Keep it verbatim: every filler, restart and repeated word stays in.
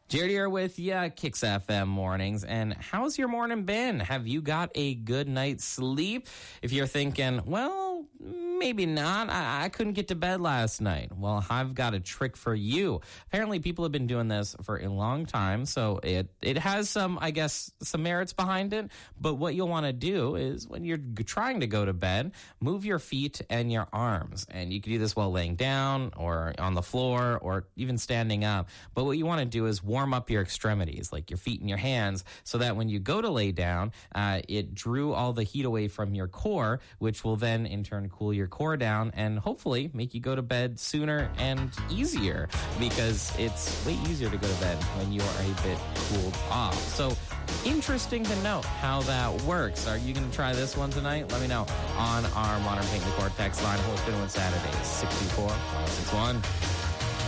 Jared here with ya, Kicks F M mornings. And how's your morning been? Have you got a good night's sleep? If you're thinking, well, maybe not. I, I couldn't get to bed last night. Well, I've got a trick for you. Apparently, people have been doing this for a long time, so it, it has some, I guess, some merits behind it. But what you'll want to do is when you're trying to go to bed, move your feet and your arms. And you can do this while laying down or on the floor or even standing up. But what you want to do is warm up your extremities, like your feet and your hands, so that when you go to lay down, uh, it drew all the heat away from your core, which will then in turn cool your core down and hopefully make you go to bed sooner and easier, because it's way easier to go to bed when you are a bit cooled off. So interesting to note how that works. Are you going to try this one tonight? Let me know on our Modern Paint Decor text line. Hosted on Saturdays, six two four, one six one.